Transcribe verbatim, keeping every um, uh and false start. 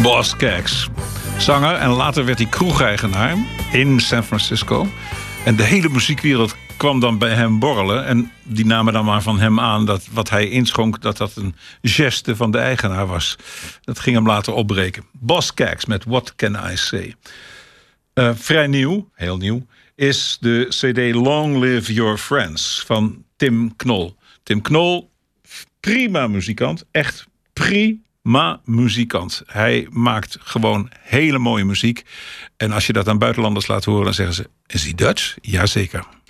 Boz Scaggs. Zanger en later werd hij kroegeigenaar in San Francisco. En de hele muziekwereld kwam dan bij hem borrelen. En die namen dan maar van hem aan dat wat hij inschonk, dat dat een geste van de eigenaar was. Dat ging hem later opbreken. Boz Scaggs met What Can I Say. Uh, vrij nieuw, heel nieuw, is de cd Long Live Your Friends van Tim Knol. Tim Knol, prima muzikant, echt prima muzikant. Hij maakt gewoon hele mooie muziek. En als je dat aan buitenlanders laat horen, dan zeggen ze, is hij Dutch? Jazeker.